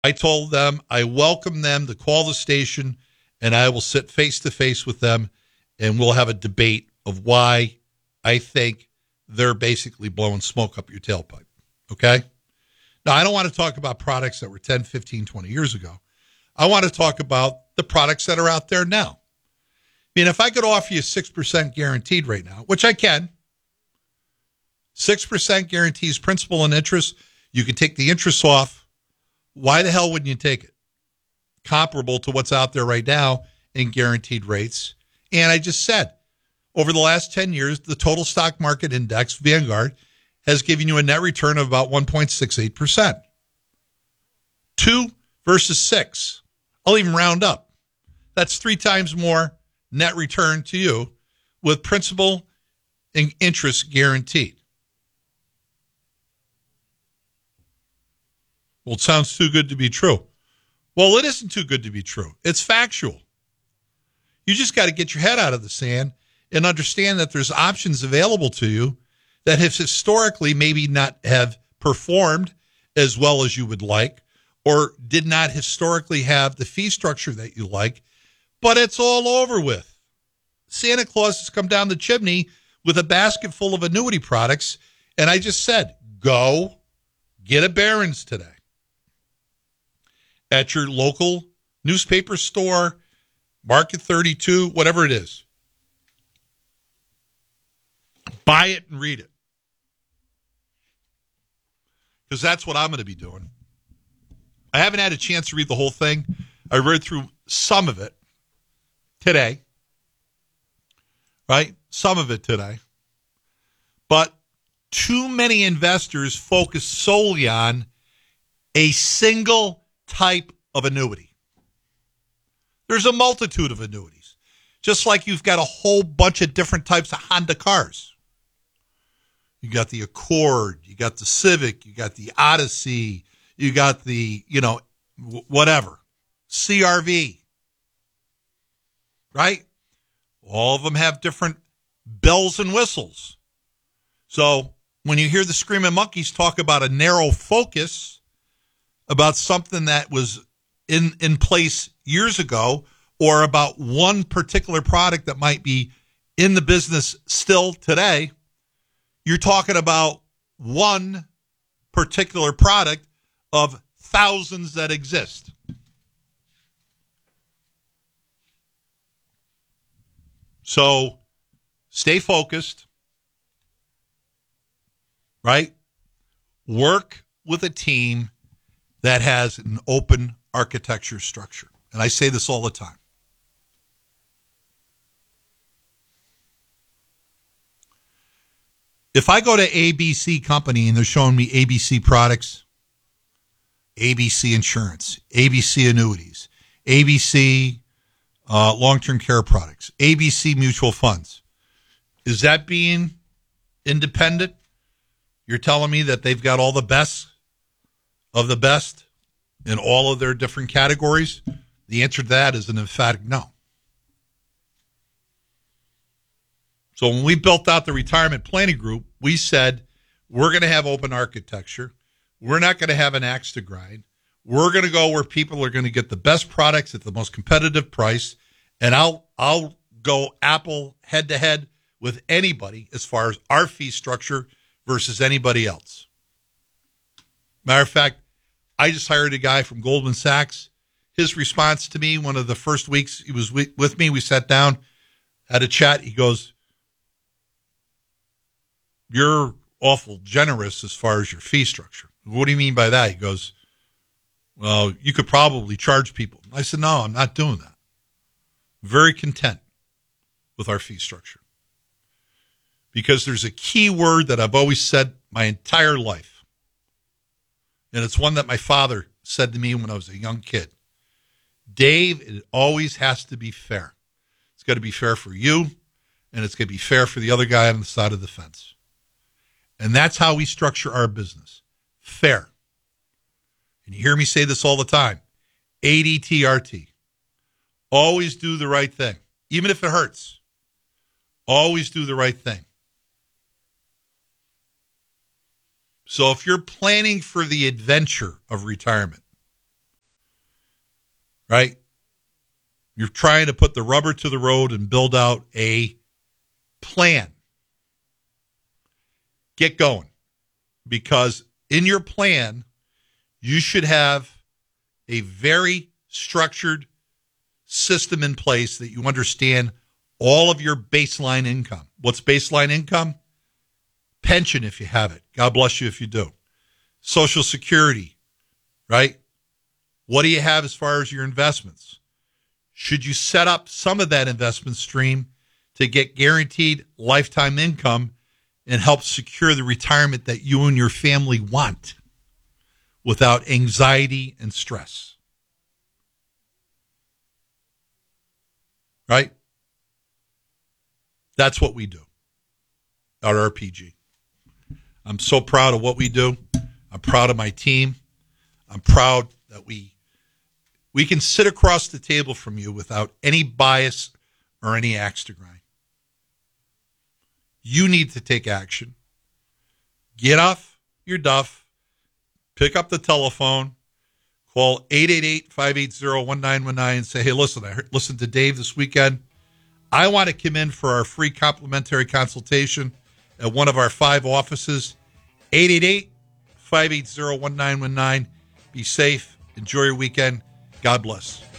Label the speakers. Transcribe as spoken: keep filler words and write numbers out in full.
Speaker 1: I told them I welcome them to call the station, and I will sit face-to-face with them, and we'll have a debate of why I think they're basically blowing smoke up your tailpipe, okay? Now, I don't want to talk about products that were ten, fifteen, twenty years ago. I want to talk about the products that are out there now. I mean, if I could offer you six percent guaranteed right now, which I can, six percent guarantees principal and interest. You can take the interest off. Why the hell wouldn't you take it? Comparable to what's out there right now in guaranteed rates. And I just said, over the last ten years, the total stock market index, Vanguard, has given you a net return of about one point six eight percent. Two versus six. I'll even round up. That's three times more net return to you with principal and interest guaranteed. Well, it sounds too good to be true. Well, it isn't too good to be true. It's factual. You just got to get your head out of the sand and understand that there's options available to you that have historically maybe not have performed as well as you would like, or did not historically have the fee structure that you like, but it's all over with. Santa Claus has come down the chimney with a basket full of annuity products, and I just said, go get a Barron's today. At your local newspaper store, Market thirty-two, whatever it is. Buy it and read it. Because that's what I'm going to be doing. I haven't had a chance to read the whole thing. I read through some of it today. Right? Some of it today. But too many investors focus solely on a single type of annuity. There's a multitude of annuities. Just like you've got a whole bunch of different types of Honda cars. You got the Accord, you got the Civic, you got the Odyssey, you got the, you know, whatever, C R V, right? All of them have different bells and whistles. So when you hear the Screaming Monkeys talk about a narrow focus, about something that was in, in place years ago, or about one particular product that might be in the business still today, you're talking about one particular product of thousands that exist. So stay focused, right? Work with a team that has an open architecture structure. And I say this all the time. If I go to A B C Company and they're showing me A B C products, A B C Insurance, A B C Annuities, A B C uh, Long-Term Care Products, A B C Mutual Funds, is that being independent? You're telling me that they've got all the best of the best in all of their different categories? The answer to that is an emphatic no. So when we built out the retirement planning group, we said we're going to have open architecture. We're not going to have an axe to grind. We're going to go where people are going to get the best products at the most competitive price, and I'll I'll go Apple head to head with anybody as far as our fee structure versus anybody else. Matter of fact, I just hired a guy from Goldman Sachs. His response to me, one of the first weeks he was with me, we sat down, had a chat. He goes, "You're awful generous as far as your fee structure." What do you mean by that? He goes, "Well, you could probably charge people." I said, "No, I'm not doing that. I'm very content with our fee structure." Because there's a key word that I've always said my entire life. And it's one that my father said to me when I was a young kid. Dave, it always has to be fair. It's got to be fair for you, and it's got to be fair for the other guy on the side of the fence. And that's how we structure our business. Fair. And you hear me say this all the time. A D T R T. Always do the right thing, even if it hurts. Always do the right thing. So if you're planning for the adventure of retirement, right? You're trying to put the rubber to the road and build out a plan. Get going. Because in your plan, you should have a very structured system in place that you understand all of your baseline income. What's baseline income? Pension, if you have it. God bless you if you do. Social Security, right? What do you have as far as your investments? Should you set up some of that investment stream to get guaranteed lifetime income and help secure the retirement that you and your family want without anxiety and stress? Right? That's what we do at R P G. I'm so proud of what we do. I'm proud of my team. I'm proud that we we can sit across the table from you without any bias or any axe to grind. You need to take action. Get off your duff. Pick up the telephone. Call eight eight eight, five eight zero, one nine one nine and say, hey, listen, I heard, listened to Dave this weekend. I want to come in for our free complimentary consultation at one of our five offices. eight eight eight, five eight zero, one nine one nine. Be safe. Enjoy your weekend. God bless.